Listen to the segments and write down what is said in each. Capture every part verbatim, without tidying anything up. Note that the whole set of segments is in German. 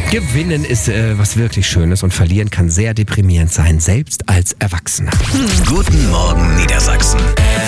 Gewinnen ist äh, was wirklich Schönes und verlieren kann sehr deprimierend sein, selbst als Erwachsener. Guten Morgen Niedersachsen.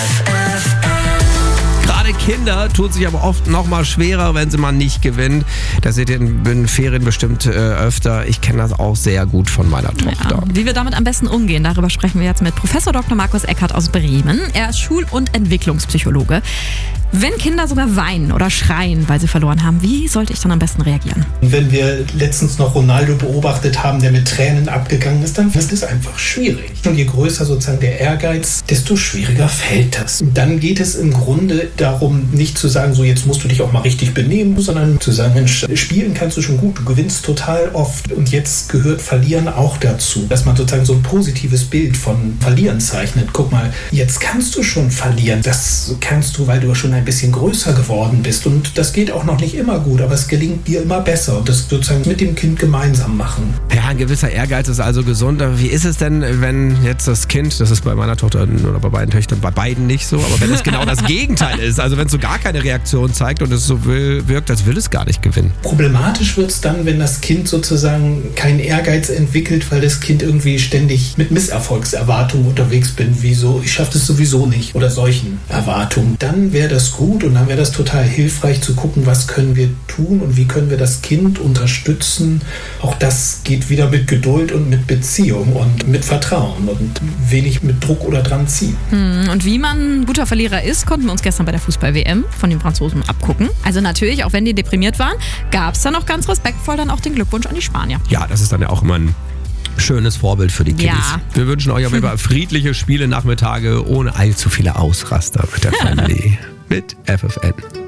Gerade Kinder tun sich aber oft noch mal schwerer, wenn sie mal nicht gewinnen. Das seht ihr in den Ferien bestimmt äh, öfter. Ich kenne das auch sehr gut von meiner Tochter. Ja, wie wir damit am besten umgehen, darüber sprechen wir jetzt mit Professor Doktor Markus Eckert aus Bremen. Er ist Schul- und Entwicklungspsychologe. Wenn Kinder sogar weinen oder schreien, weil sie verloren haben, wie sollte ich dann am besten reagieren? Wenn wir letztens noch Ronaldo beobachtet haben, der mit Tränen abgegangen ist, dann ist es einfach schwierig. Und je größer sozusagen der Ehrgeiz, desto schwieriger fällt das. Dann geht es im Grunde darum, nicht zu sagen, so jetzt musst du dich auch mal richtig benehmen, sondern zu sagen, Mensch, spielen kannst du schon gut, du gewinnst total oft und jetzt gehört Verlieren auch dazu. Dass man sozusagen so ein positives Bild von Verlieren zeichnet. Guck mal, jetzt kannst du schon verlieren. Das kannst du, weil du schon ein ein bisschen größer geworden bist und das geht auch noch nicht immer gut, aber es gelingt dir immer besser und das sozusagen mit dem Kind gemeinsam machen. Ja, ein gewisser Ehrgeiz ist also gesund. Wie ist es denn, wenn jetzt das Kind, das ist bei meiner Tochter oder bei beiden Töchtern, bei beiden nicht so, aber wenn es genau das Gegenteil ist, also wenn es so gar keine Reaktion zeigt und es so will, wirkt, als will es gar nicht gewinnen. Problematisch wird es dann, wenn das Kind sozusagen keinen Ehrgeiz entwickelt, weil das Kind irgendwie ständig mit Misserfolgserwartungen unterwegs bin, wie so, ich schaffe das sowieso nicht oder solchen Erwartungen. Dann wäre das gut und dann wäre das total hilfreich zu gucken, was können wir tun und wie können wir das Kind unterstützen. Auch das geht wieder mit Geduld und mit Beziehung und mit Vertrauen und wenig mit Druck oder dran ziehen. Und wie man ein guter Verlierer ist, konnten wir uns gestern bei der Fußball-W M von den Franzosen abgucken. Also natürlich, auch wenn die deprimiert waren, gab es dann auch ganz respektvoll dann auch den Glückwunsch an die Spanier. Ja, das ist dann ja auch immer ein schönes Vorbild für die Kiddies. Ja. Wir wünschen euch auf jeden Fall friedliche Spiele Nachmittage ohne allzu viele Ausraster mit der Family. Mit F F N.